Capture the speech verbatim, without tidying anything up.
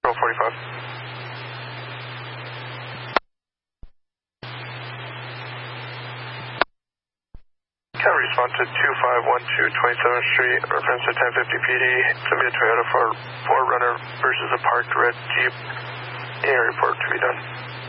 twelve forty-five. Can respond to two five one two twenty-seventh Street, reference to ten fifty P D. It's going to be a Toyota four runner versus a parked red Jeep. Any report to be done.